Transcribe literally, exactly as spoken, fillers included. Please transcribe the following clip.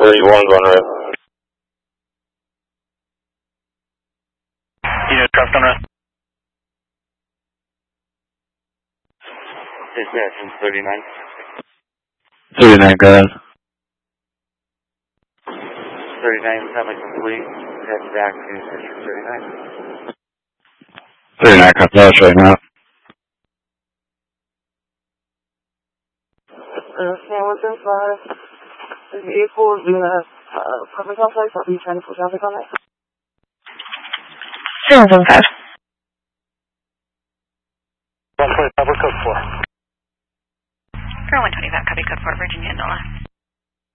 thirty-one going right. You know, traffic on right? Dispatch from thirty-nine. thirty-nine, go ahead. thirty-nine, traffic complete. Head back to section thirty-nine. thirty-nine, cut flash right now. Uh, San one five. The vehicle is in a uh, public health light. I'll be trying to pull traffic on it. San one five. one twenty-five, code four. Girl one twenty-five, copy code four, Virginia, Nola.